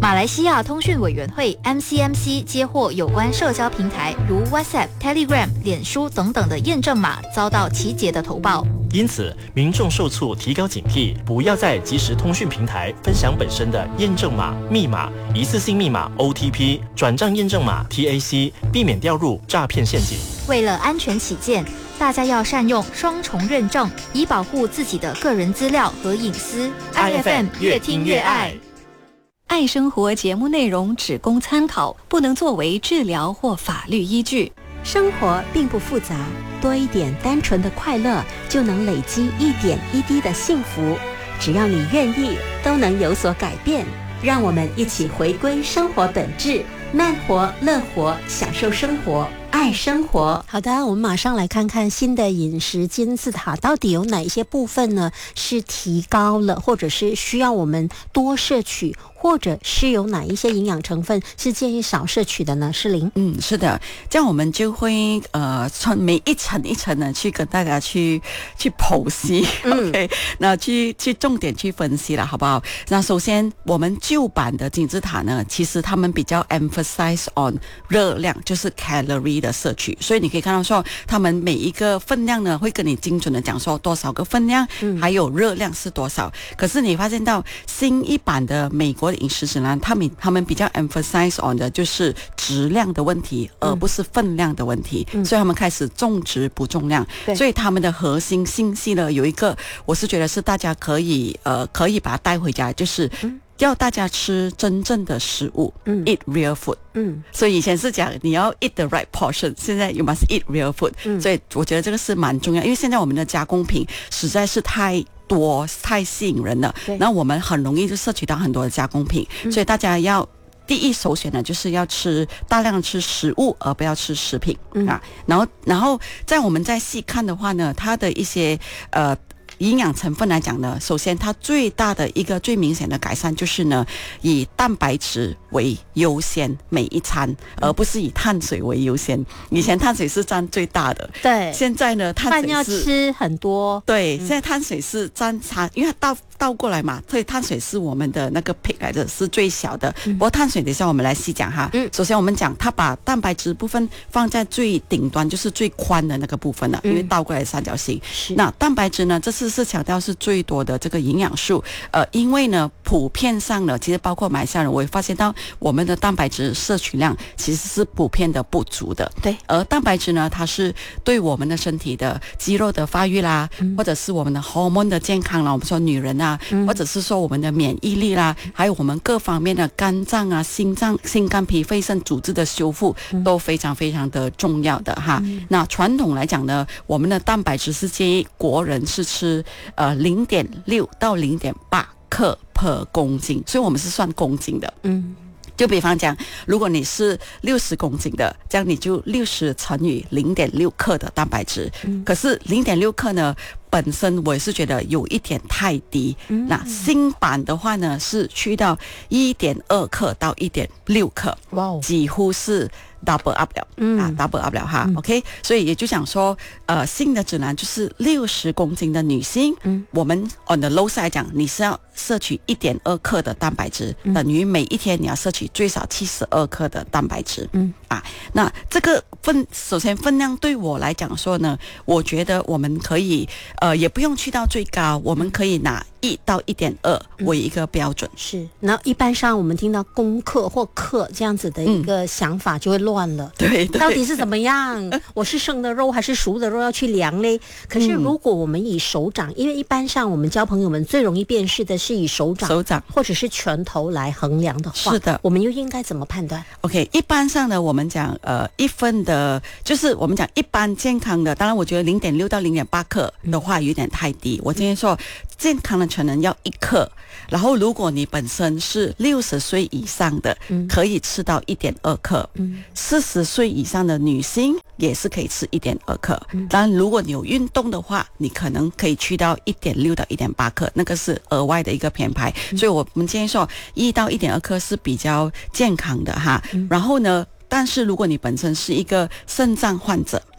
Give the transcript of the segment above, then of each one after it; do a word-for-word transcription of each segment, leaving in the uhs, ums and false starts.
马来西亚通讯委员会 M C M C 接获有关社交平台如 WhatsApp、Telegram、脸书等等的验证码遭到集结的投报。 因此，民众受促提高警惕，不要在即时通讯平台分享本身的验证码、密码、一次性密码 O T P、转账验证码 T A C， 避免掉入诈骗陷阱。 为了安全起见，大家要善用双重认证，以保护自己的个人资料和隐私。 I F M 越听越爱。 爱生活节目内容只供参考，不能作为治疗或法律依据。 生活并不复杂，多一点单纯的快乐，就能累积一点一滴的幸福。只要你愿意，都能有所改变。让我们一起回归生活本质，慢活、乐活，享受生活，爱生活。好的，我们马上来看看新的饮食金字塔到底有哪一些部分呢是提高了，或者是需要我们多摄取，或者是有哪一些营养成分是建议少摄取的呢？诗玲。 嗯，是的，这样我们就会呃从每一层一层的去跟大家去去剖析、嗯、OK， 那去去重点去分析了，好不好？那首先我们旧版的金字塔呢，其实他们比较 emphasize on 热量，就是 calorie 的摄取，所以你可以看到说他们每一个分量呢会跟你精准的讲说多少个分量、嗯、还有热量是多少。可是你发现到新一版的美国的饮食指南，他们他们比较 emphasize on 的就是质量的问题，而不是分量的问题、嗯、所以他们开始重质不重量。所以他们的核心信息呢，有一个我是觉得是大家可以呃可以把它带回家，就是要大家吃真正的食物、嗯、eat real food。嗯，所以以前是讲你要 eat the right portion， 现在 you must eat real food、嗯、所以我觉得这个是蛮重要，因为现在我们的加工品实在是太多太吸引人了，然后我们很容易就摄取到很多的加工品、嗯、所以大家要第一首选呢，就是要吃大量吃食物，而不要吃食品、嗯、啊。然后，然后在我们再细看的话呢，它的一些呃营养成分来讲呢，首先它最大的一个最明显的改善就是呢，以蛋白质为优先每一餐，而不是以碳水为优先。以前碳水是占最大的， 对， 现在呢碳水是饭要吃很多， 对，现在碳水是占差，因为它倒倒过来嘛，所以碳水是我们的那个 pick 来的，是最小的。嗯、不过碳水等一下我们来细讲哈。嗯，首先我们讲它把蛋白质部分放在最顶端，就是最宽的那个部分了，因为倒过来三角形。嗯、那蛋白质呢，这次是强调是最多的这个营养素，呃，因为呢，普遍上呢，其实包括马来西亚人，我也发现到我们的蛋白质摄取量其实是普遍的不足的。对，而蛋白质呢，它是对我们的身体的肌肉的发育啦，嗯、或者是我们的 hormone 的健康啦，我们说女人啊，嗯、或者是说我们的免疫力啦，还有我们各方面的肝脏啊、心脏、心肝脾肺肾组织的修复，嗯、都非常非常的重要的哈。嗯、那传统来讲呢，我们的蛋白质是建议国人是吃呃零点六到零点八克 per 公斤，所以我们是算公斤的。嗯。就比方讲，如果你是六十公斤的，这样你就六十乘以零点六克的蛋白质。嗯、可是零点六克呢，本身我也是觉得有一点太低。嗯、那新版的话呢，是去到一点二克到一点六克，哇，几乎是 double up 了，嗯啊 double up 了哈、嗯、，OK， 所以也就讲说，呃，新的指南就是六十公斤的女性，嗯，我们 on the low side 来讲，你是要摄取一点二克的蛋白质，嗯、等于每一天你要摄取最少七十二克的蛋白质，嗯啊，那这个分首先分量对我来讲说呢，我觉得我们可以，呃，也不用去到最高，我们可以拿一到一点二为一个标准。嗯、 是，那一般上我们听到公克或克这样子的一个想法就会乱。了对， 到底是怎么样？我是生的肉还是熟的肉要去量嘞？可是如果我们以手掌，嗯、因为一般上我们教朋友们最容易辨识的是以手掌、 手掌或者是拳头来衡量的话， 是的， 我们又应该怎么判断 ？OK， 一般上呢，我们讲呃一份的，就是我们讲一般健康的，当然我觉得零点六到零点八克的话有点太低。嗯、我今天说健康的成人要一克，然后如果你本身是六十岁以上的，嗯、可以吃到一点二克。嗯。四十岁以上的女性也是可以吃一点二克，嗯、当然如果你有运动的话，你可能可以去到一点六到一点八克，那个是额外的一个偏排。嗯、所以我们建议说一到一点二克是比较健康的哈。嗯、然后呢，但是如果你本身是一个肾脏患者，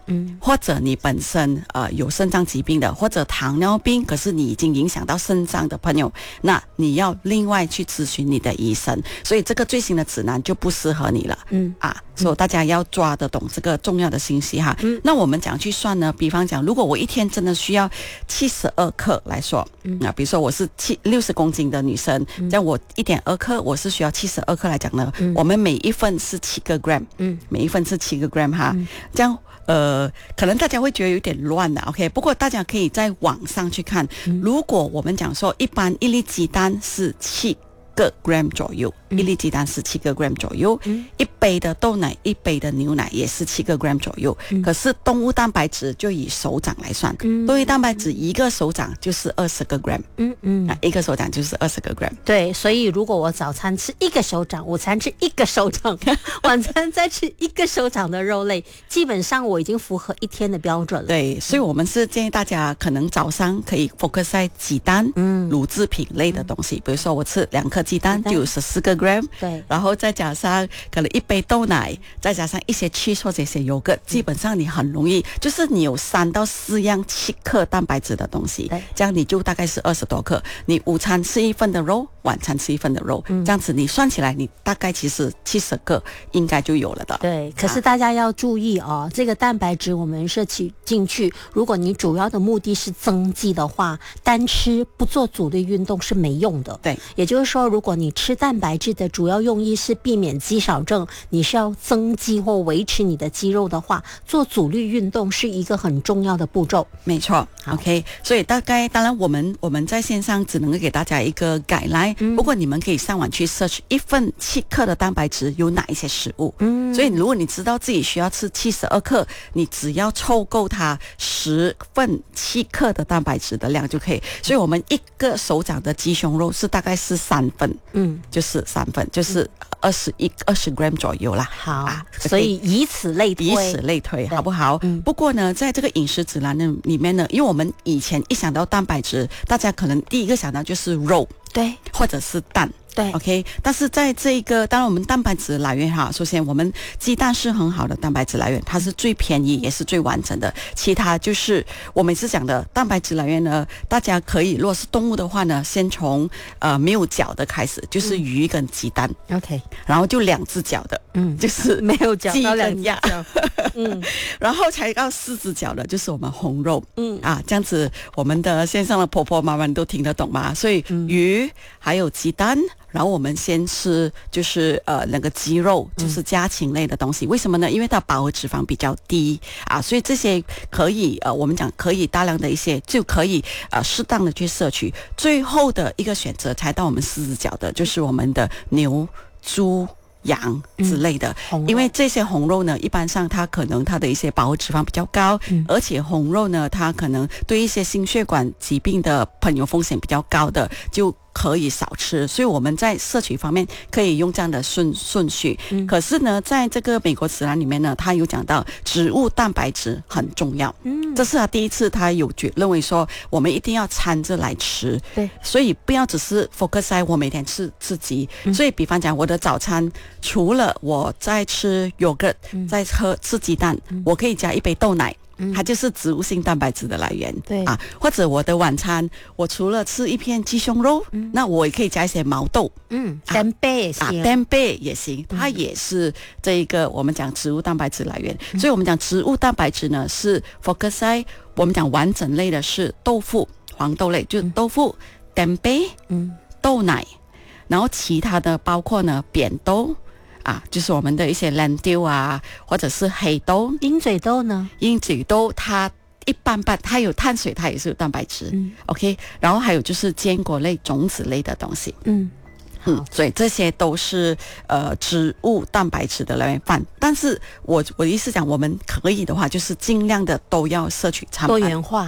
嗯，或者你本身呃有肾脏疾病的，或者糖尿病，可是你已经影响到肾脏的朋友，那你要另外去咨询你的医生，所以这个最新的指南就不适合你了。嗯啊，所以大家要抓得懂这个重要的信息哈。嗯，那我们讲去算呢，比方讲，如果我一天真的需要七十二克来说，嗯啊，比如说我是七六十公斤的女生，这样我一点二克，我是需要七十二克来讲呢，嗯、我们每一份是七个 gram， 嗯，每一份是七个 gram 哈，嗯、这样。呃，可能大家会觉得有点乱的 ，OK？ 不过大家可以在网上去看，嗯、如果我们讲说，一般一粒鸡蛋是七个 gram 左右，嗯、一粒鸡蛋是七个 gram 左右，嗯、一杯的豆奶、一杯的牛奶也是七个 gram 左右。嗯、可是动物蛋白质就以手掌来算，嗯、动物蛋白质一个手掌就是二十个 gram， 嗯嗯，啊，一个手掌就是二十个 gram。 对，所以如果我早餐吃一个手掌，午餐吃一个手掌，晚餐再吃一个手掌的肉类，基本上我已经符合一天的标准了。 对，所以我们是建议大家可能早上可以 focus 在鸡蛋、嗯、乳制品类的东西，嗯、比如说我吃两颗鸡蛋就有十四个 gram， 对，然后再加上可能一杯豆奶，再加上一些 cheese 或者一些 yogurt， 基本上你很容易，就是你有三到四样七克蛋白质的东西，这样你就大概是二十多克。你午餐吃一份的肉，晚餐吃一份的肉，嗯、这样子你算起来，你大概其实七十克应该就有了的。 对，可是大家要注意哦，这个蛋白质我们摄取进去，如果你主要的目的是增肌的话，单吃不做阻力运动是没用的。对，也就是说，如果你吃蛋白质的主要用意是避免肌少症，你是要增肌或维持你的肌肉的话，做阻力运动是一个很重要的步骤。 没错 ，OK。所以大概当然我们我们在线上只能够给大家一个guideline，嗯、不过你们可以上网去 search 一份七克的蛋白质有哪一些食物。嗯，所以如果你知道自己需要吃七十二克，你只要凑够它十份七克的蛋白质的量就可以。所以我们一个手掌的鸡胸肉是大概是三份，嗯，就是三份，就是二十一二十 gram 左右啦。 好，啊、所以以此类推， 以此类推，好不好？嗯。不过呢，在这个饮食指南里面呢，因为我们以前一想到蛋白质，大家可能第一个想到就是肉，对，或者是蛋。对 ，OK， 但是在这个，当然我们蛋白质来源哈，首先我们鸡蛋是很好的蛋白质来源，它是最便宜也是最完整的。其他就是我每次讲的蛋白质来源呢，大家可以如果是动物的话呢，先从呃没有脚的开始，就是鱼跟鸡蛋、嗯、，OK， 然后就两只脚的，嗯，就是没有脚鸡跟鸭，嗯，然后才到四只脚的，就是我们红肉，嗯啊，这样子我们的线上的婆婆妈妈都听得懂吗？所以鱼还有鸡蛋。然后我们先吃就是呃那个鸡肉，就是家禽类的东西。嗯、为什么呢？因为它饱和脂肪比较低啊，所以这些可以呃我们讲可以大量的一些就可以呃适当的去摄取。最后的一个选择才到我们四只脚的，就是我们的牛、猪。羊之类的、嗯、因为这些红肉呢一般上它可能它的一些饱和脂肪比较高、嗯、而且红肉呢它可能对一些心血管疾病的朋友风险比较高的就可以少吃，所以我们在摄取方面可以用这样的顺顺序、嗯、可是呢在这个美国指南里面呢，它有讲到植物蛋白质很重要，嗯，这是他第一次他有觉认为说我们一定要掺着来吃，对，所以不要只是 focus 在我每天吃吃鸡、嗯、所以比方讲我的早餐除了我在吃 yogurt、嗯、在喝吃鸡蛋、嗯、我可以加一杯豆奶，它就是植物性蛋白质的来源，对啊，或者我的晚餐，我除了吃一片鸡胸肉，嗯、那我也可以加一些毛豆，嗯， 蛋白也行， 啊，蛋白也行，它也是这一个我们讲植物蛋白质来源，嗯、所以我们讲植物蛋白质呢是 focus 在我们讲完整类的是豆腐、黄豆类，就是豆腐、蛋白，嗯，豆奶，然后其他的包括呢扁豆。啊，就是我们的一些蓝豆啊，或者是黑豆。 鹰嘴豆呢？ 鹰嘴豆它一般般，它有碳水，它也是有蛋白质。嗯 ，OK。然后还有就是坚果类、种子类的东西。嗯嗯，所以这些都是呃植物蛋白质的来源饭。但是我我的意思讲，我们可以的话，就是尽量的都要摄取餐多元化。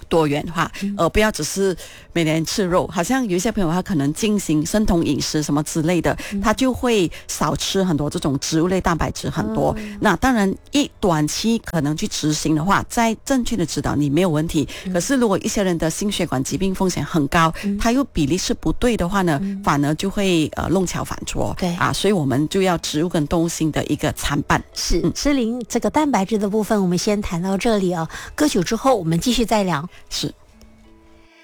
多元化，嗯、而不要只是每年吃肉。好像有一些朋友他可能进行生酮饮食什么之类的，嗯、他就会少吃很多这种植物类蛋白质很多。嗯、那当然，一短期可能去执行的话，在正确的指导你没有问题。嗯、可是如果一些人的心血管疾病风险很高，嗯、他又比例是不对的话呢，嗯、反而就会呃弄巧反拙。 对啊，所以我们就要植物跟动物性的一个参半。 是，诗琳，这个蛋白质的部分我们先谈到这里啊，歌曲之后我们继续再聊。 是。